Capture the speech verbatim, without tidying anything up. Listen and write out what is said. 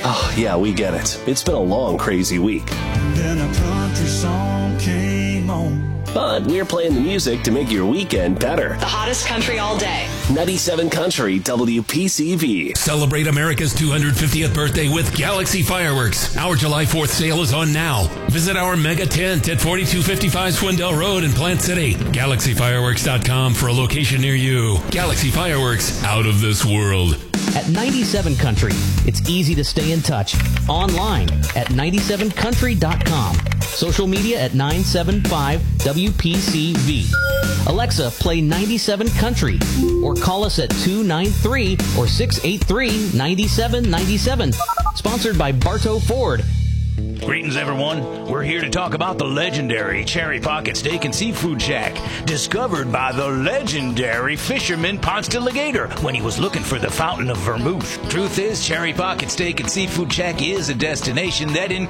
Oh, yeah, we get it. It's been a long, crazy week. Then a country song came on. But we're playing the music to make your weekend better. The hottest country all day. ninety-seven Country W P C V. Celebrate America's two hundred fiftieth birthday with Galaxy Fireworks. Our July fourth sale is on now. Visit our mega tent at forty-two fifty-five Swindell Road in Plant City. Galaxy Fireworks dot com for a location near you. Galaxy Fireworks, out of this world. At ninety-seven Country, it's easy to stay in touch. Online at ninety-seven country dot com. Social media at nine seven five W P C V. Alexa, play ninety-seven Country. Or call us at two nine three or six eight three nine seven nine seven. Sponsored by Bartow Ford. Greetings, everyone. We're here to talk about the legendary Cherry Pocket Steak and Seafood Shack, discovered by the legendary fisherman Ponce de Legator when he was looking for the fountain of vermouth. Truth is, Cherry Pocket Steak and Seafood Shack is a destination that